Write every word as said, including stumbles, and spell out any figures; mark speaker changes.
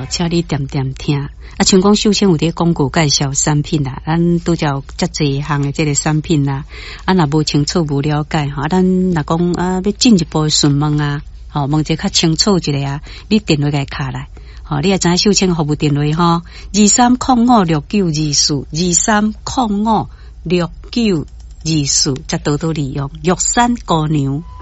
Speaker 1: 请你点点听。啊，像讲秀清有啲广告介绍产品啦，咱拄则有遮济项的这个产品啦，啊，若无清楚无了解哈，咱若讲啊要进一步询问啊，吼、哦，问者较清楚一个啊，你电话给卡来，吼、哦，你也知秀清服务电话吼，二三零五六九二四，二三零五六九二四，则多多利用，玉山姑娘。